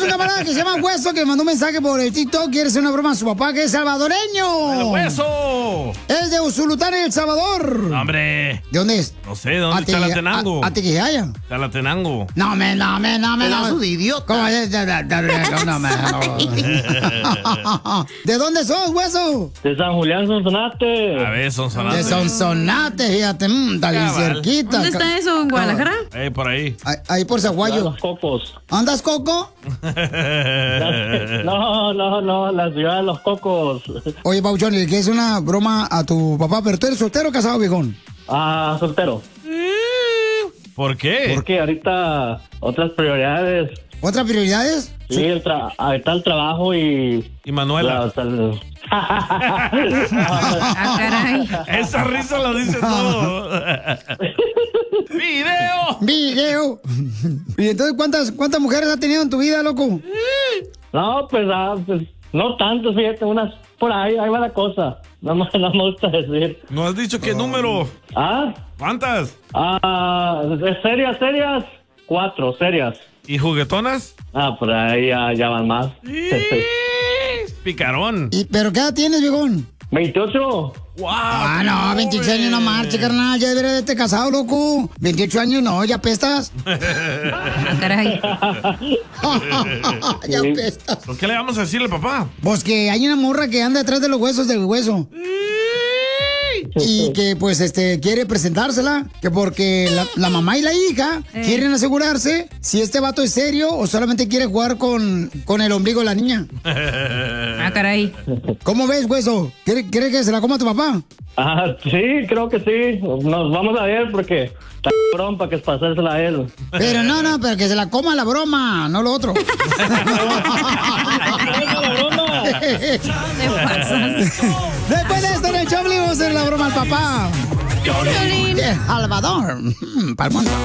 Tenemos un camarada que se llama Hueso que mandó un mensaje por el TikTok. Quiere hacer una broma a su papá, que es salvadoreño. ¡El Hueso! Es de Usulután, El Salvador. No, hombre. ¿De dónde es? No sé, ¿de dónde está Chalatenango? ¿Atiquijaya? Chalatenango. No, Pedazo de idiota. ¿Cómo es? ¿De dónde sos, Hueso? De San Julián, Sonsonate. A ver, Sonsonate. De Sonsonate, fíjate, está bien cerquita. ¿Dónde está eso? ¿En Guadalajara? Por ahí. Ahí por Zaguayo. Los Cocos. ¿Andas, Coco? No, la ciudad de Los Cocos. Oye, Pauchón, ¿qué es una broma a tu papá? ¿Pero tú eres soltero o casado, viejón? Ah, soltero. ¿Por qué? Porque ahorita otras prioridades. ¿Otras prioridades? Sí, ahorita el trabajo y Manuela. Ah, caray. Esa risa lo dice todo. ¡Video! ¿Y entonces cuántas mujeres has tenido en tu vida, loco? No, pues no tanto, fíjate, unas por ahí va la cosa. No me gusta decir. ¿No has dicho qué número? ¿Ah? ¿Cuántas? Serias, 4, serias. ¿Y juguetonas? Por ahí ya van más. Picarón. ¿Pero qué edad tienes, viejón? 28. ¡Wow! No, 28 años no marche, carnal. Ya debería haberte casado, loco. 28 años no, ya pestas. Caray. Ya pestas. ¿Por qué le vamos a decirle, papá? Pues que hay una morra que anda detrás de los huesos del hueso. Y que pues quiere presentársela, que porque la mamá y la hija quieren asegurarse si este vato es serio o solamente quiere jugar con el ombligo de la niña. Ah, caray. ¿Cómo ves, hueso? ¿Quieres que se la coma tu papá? Sí, creo que sí. Nos vamos a ver porque está cabrón para pasársela a él. Pero pero que se la coma la broma, no lo otro. Después de esto en el show, vamos a hacer la broma al papá. Salvador. Para el mundo.